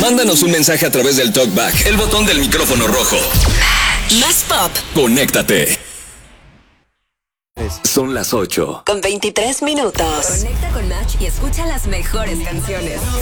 Mándanos un mensaje a través del TalkBack, el botón del micrófono rojo. Más pop. Conéctate. Son las 8. Con 23 minutos. Conecta con Match y escucha las mejores canciones.